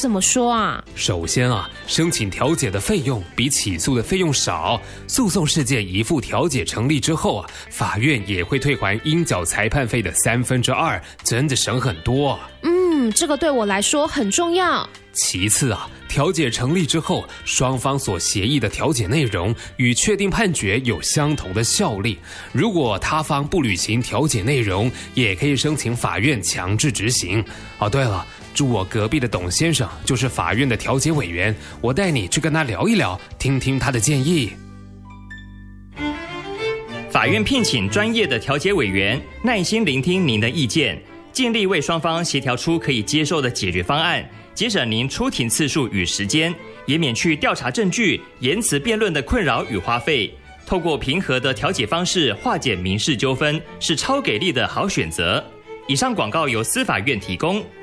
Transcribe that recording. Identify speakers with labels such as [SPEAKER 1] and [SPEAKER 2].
[SPEAKER 1] 怎么说啊？
[SPEAKER 2] 首先啊，申请调解的费用比起诉的费用少，诉讼事件一复调解成立之后啊，法院也会退还应缴裁判费的2/3，真的省很多。
[SPEAKER 1] 这个对我来说很重要。
[SPEAKER 2] 其次啊，调解成立之后，双方所协议的调解内容与确定判决有相同的效力。如果他方不履行调解内容，也可以申请法院强制执行。哦，对了，住我隔壁的董先生就是法院的调解委员，我带你去跟他聊一聊，听听他的建议。
[SPEAKER 3] 法院聘请专业的调解委员，耐心聆听您的意见，尽力为双方协调出可以接受的解决方案，节省您出庭次数与时间，也免去调查证据、言辞辩论的困扰与花费。透过平和的调解方式化解民事纠纷，是超给力的好选择。以上广告由司法院提供。